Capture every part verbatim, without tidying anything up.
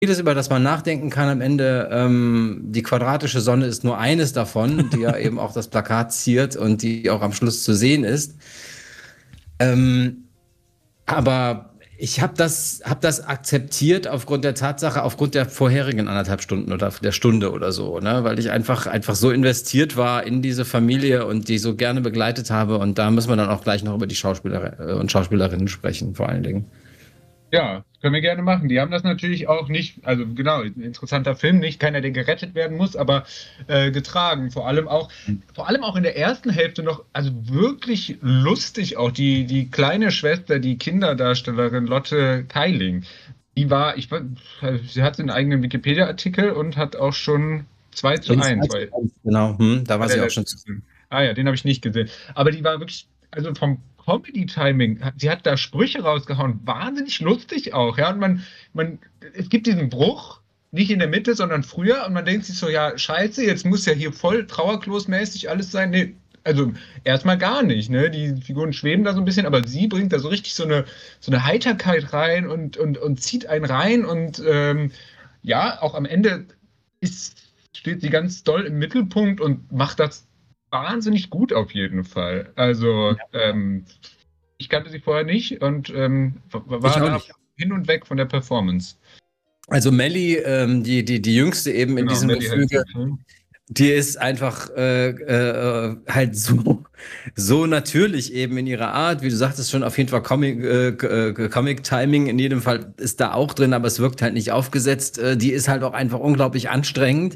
vieles, über das man nachdenken kann am Ende. Ähm, die quadratische Sonne ist nur eines davon, die ja eben auch das Plakat ziert und die auch am Schluss zu sehen ist. Ähm, aber ich habe das, hab das akzeptiert aufgrund der Tatsache, aufgrund der vorherigen anderthalb Stunden oder der Stunde oder so, ne? Weil ich einfach, einfach so investiert war in diese Familie und die so gerne begleitet habe. Und da müssen wir dann auch gleich noch über die Schauspieler äh, und Schauspielerinnen sprechen, vor allen Dingen. Ja, können wir gerne machen. Die haben das natürlich auch nicht, also genau, ein interessanter Film, nicht keiner, der gerettet werden muss, aber äh, getragen. Vor allem auch, vor allem auch in der ersten Hälfte noch, also wirklich lustig auch die, die kleine Schwester, die Kinderdarstellerin Lotte Keiling. Die war, ich war, sie hat einen eigenen Wikipedia-Artikel und hat auch schon zwei zu In eins, zwei weil Genau, hm, da war war der sie auch schon letzte zu. Film. Ah ja, den habe ich nicht gesehen. Aber die war wirklich, also vom Comedy-Timing, hat- sie hat da Sprüche rausgehauen, wahnsinnig lustig auch, ja. Und man, man, es gibt diesen Bruch, nicht in der Mitte, sondern früher, und man denkt sich so, ja, scheiße, jetzt muss ja hier voll Trauerklos-mäßig alles sein. Nee, also erstmal gar nicht, ne? Die Figuren schweben da so ein bisschen, aber sie bringt da so richtig so eine, so eine Heiterkeit rein und, und, und zieht einen rein und ähm, ja, auch am Ende ist, steht sie ganz doll im Mittelpunkt und macht das wahnsinnig gut auf jeden Fall. Also, ähm, ich kannte sie vorher nicht und ähm, Ich war auch da nicht. hin und weg von der Performance. Also Melly, ähm, die, die, die Jüngste eben in Genau, diesem Maddie heißt Gefüge, sie. Hm? die ist einfach äh, äh, halt so, so natürlich eben in ihrer Art, wie du sagtest schon, auf jeden Fall Comic, äh, äh, Comic Timing in jedem Fall ist da auch drin, aber es wirkt halt nicht aufgesetzt. Äh, die ist halt auch einfach unglaublich anstrengend.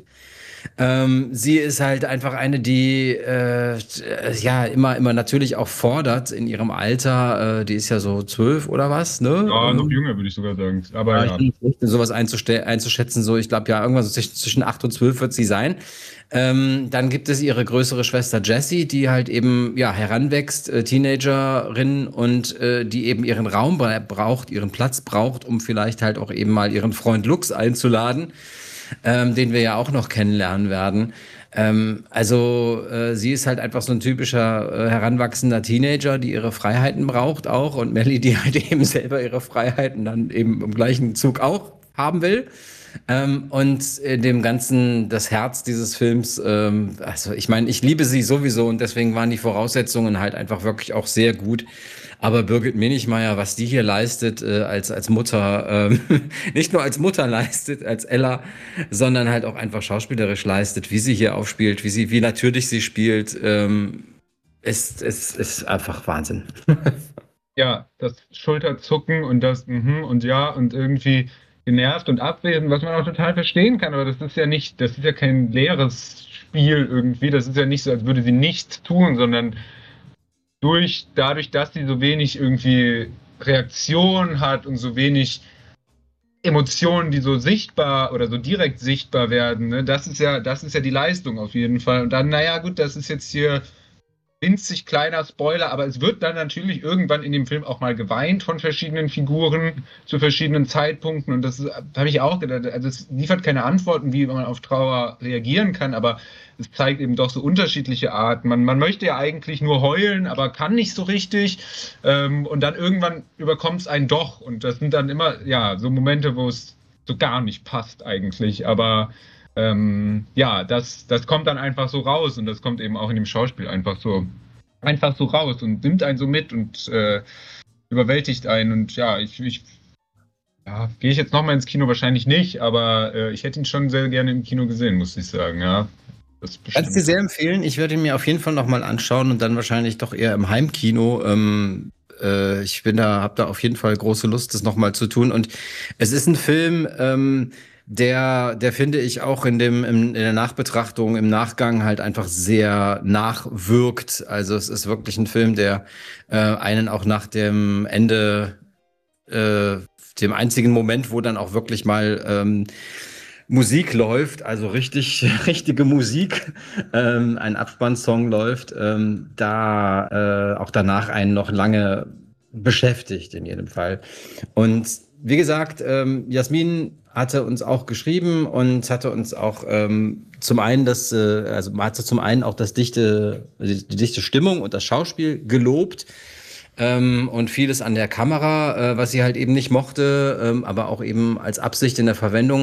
Ähm, sie ist halt einfach eine, die äh, ja immer, immer natürlich auch fordert in ihrem Alter. Äh, die ist ja so zwölf oder was, ne? Ja, noch Ähm, jünger würde ich sogar sagen. Aber ja, ich ja. bin nicht sowas einzustell- einzuschätzen. So, ich glaube ja, irgendwann so zwischen, zwischen acht und zwölf wird sie sein. Ähm, dann gibt es ihre größere Schwester Jessie, die halt eben ja heranwächst, äh, Teenagerin und äh, die eben ihren Raum bra- braucht, ihren Platz braucht, um vielleicht halt auch eben mal ihren Freund Lux einzuladen, ähm, den wir ja auch noch kennenlernen werden. Ähm, also äh, sie ist halt einfach so ein typischer äh, heranwachsender Teenager, die ihre Freiheiten braucht auch und Melly, die halt eben selber ihre Freiheiten dann eben im gleichen Zug auch haben will. Ähm, und in dem Ganzen das Herz dieses Films, ähm, also ich meine, ich liebe sie sowieso und deswegen waren die Voraussetzungen halt einfach wirklich auch sehr gut. Aber Birgit Minichmeier, was die hier leistet äh, als, als Mutter, ähm, nicht nur als Mutter leistet, als Ella, sondern halt auch einfach schauspielerisch leistet, wie sie hier aufspielt, wie sie, wie natürlich sie spielt, ähm, ist, ist, ist einfach Wahnsinn. Ja, das Schulterzucken und das mhm und ja und irgendwie genervt und abwesend, was man auch total verstehen kann, aber das ist ja nicht, das ist ja kein leeres Spiel irgendwie, das ist ja nicht so, als würde sie nichts tun, sondern durch, dadurch, dass sie so wenig irgendwie Reaktion hat und so wenig Emotionen, die so sichtbar oder so direkt sichtbar werden, ne, das ist ja, das ist ja die Leistung auf jeden Fall. Und dann, naja, gut, das ist jetzt hier winzig kleiner Spoiler, aber es wird dann natürlich irgendwann in dem Film auch mal geweint von verschiedenen Figuren zu verschiedenen Zeitpunkten und das habe ich auch gedacht, also es liefert keine Antworten, wie man auf Trauer reagieren kann, aber es zeigt eben doch so unterschiedliche Arten. Man, man möchte ja eigentlich nur heulen, aber kann nicht so richtig ähm, und dann irgendwann überkommt es einen doch und das sind dann immer, ja, so Momente, wo es so gar nicht passt eigentlich, aber ähm, ja, das, das kommt dann einfach so raus und das kommt eben auch in dem Schauspiel einfach so, einfach so raus und nimmt einen so mit und äh, überwältigt einen. Und ja, ich, ich ja, gehe ich jetzt nochmal ins Kino wahrscheinlich nicht, aber äh, ich hätte ihn schon sehr gerne im Kino gesehen, muss ich sagen, ja. Das Kannst dir bestimmt. sehr empfehlen. Ich werde ihn mir auf jeden Fall nochmal anschauen und dann wahrscheinlich doch eher im Heimkino. Ähm, äh, ich bin da, habe da auf jeden Fall große Lust, das nochmal zu tun. Und es ist ein Film, ähm, der, der finde ich auch in dem, im, in der Nachbetrachtung, im Nachgang halt einfach sehr nachwirkt. Also es ist wirklich ein Film, der äh, einen auch nach dem Ende, äh, dem einzigen Moment, wo dann auch wirklich mal ähm, Musik läuft, also richtig, richtige Musik, ähm, ein Abspannsong läuft, ähm, da äh, auch danach einen noch lange beschäftigt in jedem Fall. Und wie gesagt, ähm, Jasmin hatte uns auch geschrieben und hatte uns auch ähm, zum einen das, äh, also hatte zum einen auch das dichte, die, die dichte Stimmung und das Schauspiel gelobt. Ähm, und vieles an der Kamera, äh, was sie halt eben nicht mochte, ähm, aber auch eben als Absicht in der Verwendung.